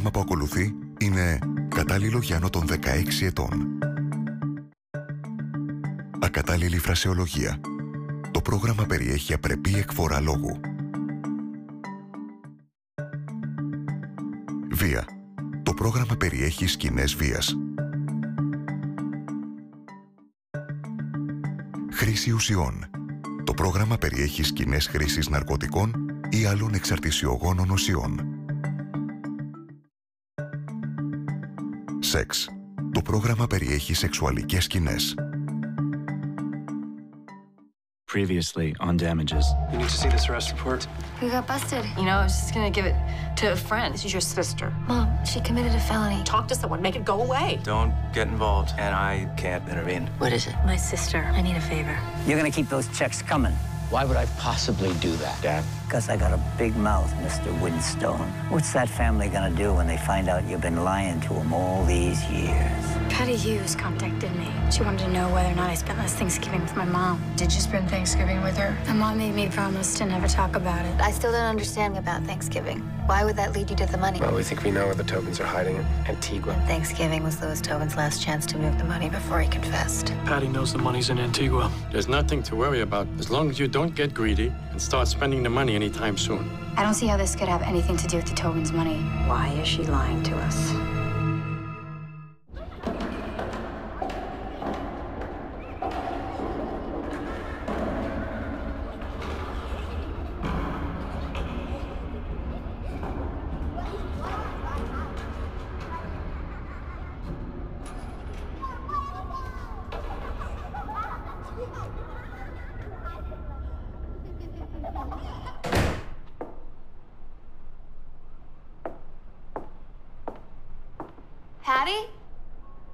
πρόγραμμα που ακολουθεί είναι κατάλληλο για άνω των 16 ετών. Ακατάλληλη φρασεολογία. Το πρόγραμμα περιέχει απρεπή εκφορά λόγου. Βία. Το πρόγραμμα περιέχει σκηνές βίας. Χρήση ουσιών. Το πρόγραμμα περιέχει σκηνές χρήσης ναρκωτικών ή άλλων εξαρτησιογόνων ουσιών. Σεξ. Το πρόγραμμα περιέχει σεξουαλικές σκηνές. Previously on Damages. You need to see this arrest report. We got busted. You know, I was just gonna give it to a friend. This is your sister. Mom, she committed a felony. Talk to someone, make it go away. Don't get involved, and I can't intervene. What is it? My sister. I need a favor. You're gonna keep those checks coming. Why would I possibly do that, Dad? Because I got a big mouth, Mr. Winstone. What's that family gonna do when they find out you've been lying to them all these years? Patty Hughes contacted me. She wanted to know whether or not I spent last Thanksgiving with my mom. Did you spend Thanksgiving with her? My mom made me promise to never talk about it. I still don't understand about Thanksgiving. Why would that lead you to the money? Well, we think we know where the Tobins are hiding in Antigua. Thanksgiving was Louis Tobin's last chance to move the money before he confessed. Patty knows the money's in Antigua. There's nothing to worry about as long as you don't get greedy and start spending the money anytime soon. I don't see how this could have anything to do with the Tobin's money. Why is she lying to us? Patty?